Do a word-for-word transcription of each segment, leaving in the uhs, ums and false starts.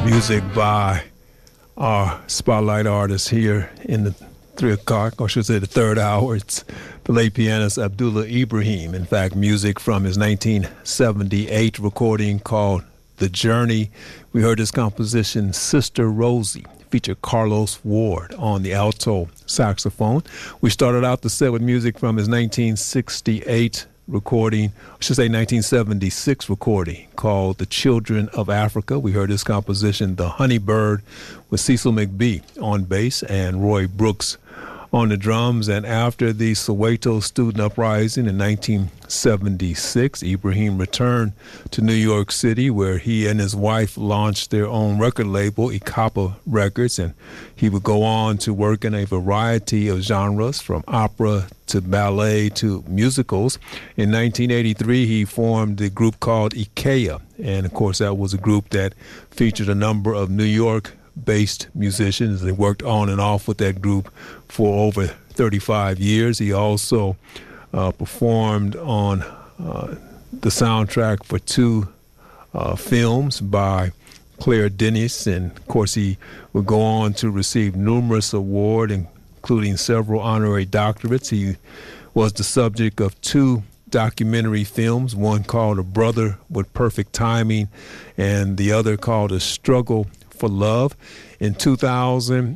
music by our spotlight artist here in the three o'clock, or should I say the third hour. It's the late pianist Abdullah Ibrahim. In fact, music from his nineteen seventy-eight recording called The Journey. We heard his composition, Sister Rosie, featured Carlos Ward on the alto saxophone. We started out the set with music from his nineteen sixty-eight recording, I should say nineteen seventy-six recording called The Children of Africa. We heard his composition, The Honeybird, with Cecil McBee on bass and Roy Brooks on the drums. And after the Soweto student uprising in nineteen seventy-six, Ibrahim returned to New York City, where he and his wife launched their own record label, Ikapa Records, and he would go on to work in a variety of genres, from opera to ballet to musicals. In nineteen eighty-three, he formed a group called Ikea, and of course that was a group that featured a number of New York based musicians. They worked on and off with that group for over thirty-five years. He also uh, performed on uh, the soundtrack for two uh, films by Claire Denis, and of course he would go on to receive numerous awards, including several honorary doctorates. He was the subject of two documentary films, one called A Brother with Perfect Timing and the other called A Struggle for Love. In two thousand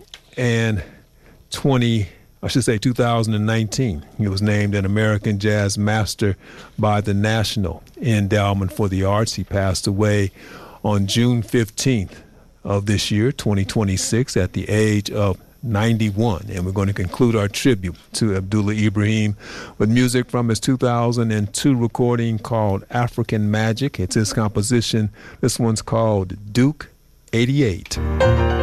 twenty, I should say two thousand nineteen, he was named an American Jazz Master by the National Endowment for the Arts. He passed away on June fifteenth of this year, twenty twenty-six, at the age of ninety-one. And we're going to conclude our tribute to Abdullah Ibrahim with music from his two thousand two recording called African Magic. It's his composition. This one's called Duke eighty-eight.